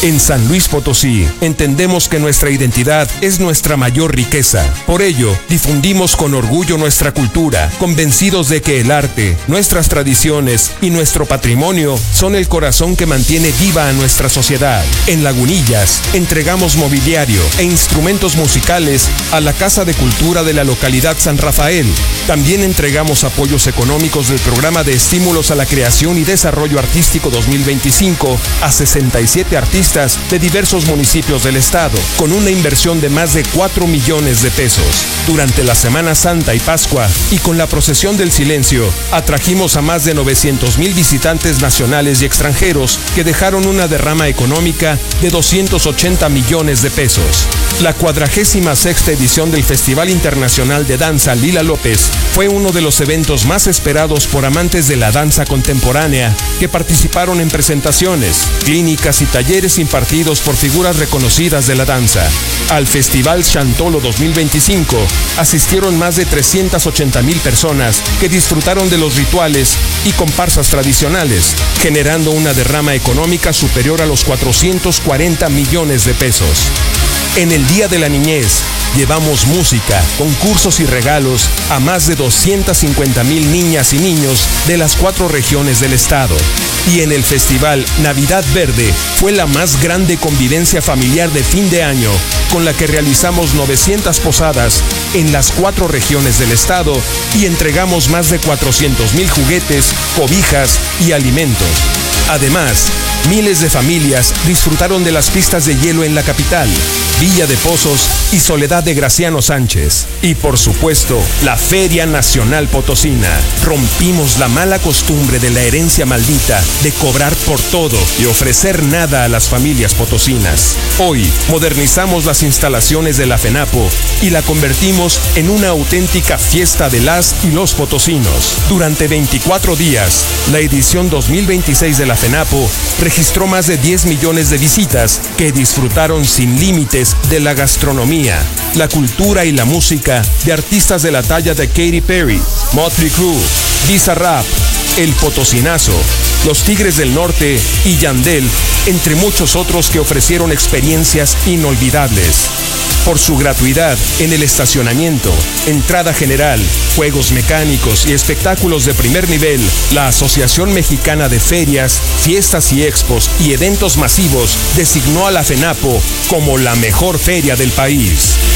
En San Luis Potosí, entendemos que nuestra identidad es nuestra mayor riqueza. Por ello, difundimos con orgullo nuestra cultura, convencidos de que el arte, nuestras tradiciones y nuestro patrimonio son el corazón que mantiene viva a nuestra sociedad. En Lagunillas, entregamos mobiliario e instrumentos musicales a la Casa de Cultura de la localidad San Rafael. También entregamos apoyos económicos del Programa de Estímulos a la Creación y Desarrollo Artístico 2025 a 67 artistas de diversos municipios del estado, con una inversión de más de 4 millones de pesos. Durante la Semana Santa y Pascua, y con la Procesión del Silencio, atrajimos a más de 900,000 visitantes nacionales y extranjeros que dejaron una derrama económica de 280 millones de pesos. La 46ª edición del Festival Internacional de Danza Lila López fue uno de los eventos más esperados por amantes de la danza contemporánea que participaron en presentaciones, clínicas y talleres impartidos por figuras reconocidas de la danza. Al Festival Chantolo 2025 asistieron más de 380,000 personas que disfrutaron de los rituales y comparsas tradicionales, generando una derrama económica superior a los 440 millones de pesos. En el Día de la Niñez, llevamos música, concursos y regalos a más de 250,000 niñas y niños de las 4 regiones del estado. Y en el Festival Navidad Verde fue la más grande convivencia familiar de fin de año, con la que realizamos 900 posadas en las 4 regiones del estado y entregamos más de 400,000 juguetes, cobijas y alimentos. Además, miles de familias disfrutaron de las pistas de hielo en la capital, Villa de Pozos y Soledad de Graciano Sánchez. Y por supuesto, la Feria Nacional Potosina. Rompimos la mala costumbre de la herencia maldita de cobrar por todo y ofrecer nada a las familias potosinas. Hoy, modernizamos las instalaciones de la FENAPO y la convertimos en una auténtica fiesta de las y los potosinos. Durante 24 días, la edición 2026 de la FENAPO registró más de 10 millones de visitas que disfrutaron sin límites de la gastronomía, la cultura y la música de artistas de la talla de Katy Perry, Motley Crue, Bizarrap, El Potosinazo, Los Tigres del Norte y Yandel, entre muchos otros que ofrecieron experiencias inolvidables. Por su gratuidad en el estacionamiento, entrada general, juegos mecánicos y espectáculos de primer nivel, la Asociación Mexicana de Ferias, Fiestas y Expos y Eventos Masivos designó a la FENAPO como la mejor feria del país.